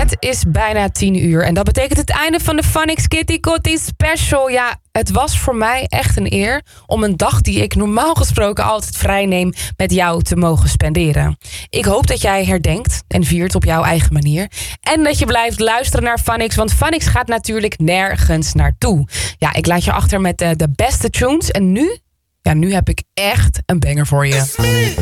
Het is bijna 10:00 en dat betekent het einde van de Phonics Kitty Kotti Special. Ja, het was voor mij echt een eer om een dag die ik normaal gesproken altijd vrij neem met jou te mogen spenderen. Ik hoop dat jij herdenkt en viert op jouw eigen manier. En dat je blijft luisteren naar Phonics, want Phonics gaat natuurlijk nergens naartoe. Ja, ik laat je achter met de beste tunes en nu heb ik echt een banger voor je.